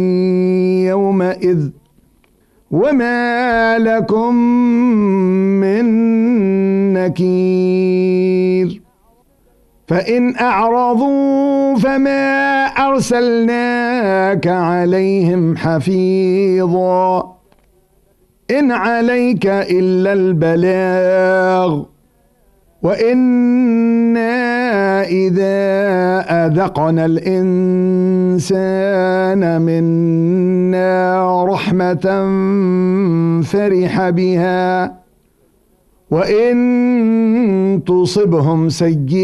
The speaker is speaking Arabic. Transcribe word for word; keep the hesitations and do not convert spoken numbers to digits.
يومئذ وما لكم من نكير فإن أعرضوا فما أرسلناك عليهم حفيظا إن عليك إلا البلاغ وإنا إذا أذقنا الإنسان منا رحمة فرح بها وإن تصبهم سيئة